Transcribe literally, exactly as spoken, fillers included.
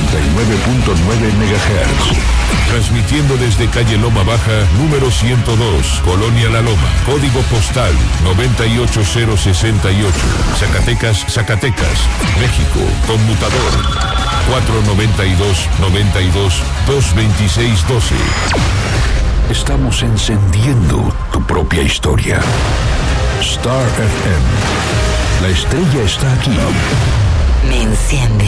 noventa y nueve punto nueve megahertz. Transmitiendo desde calle Loma Baja, número ciento dos, Colonia La Loma, código postal noventa y ocho cero sesenta y ocho, Zacatecas, Zacatecas, México, conmutador cuatro noventa y dos, noventa y dos, dos veintiséis doce. Estamos encendiendo tu propia historia. Star F M. La estrella está aquí. Me enciende.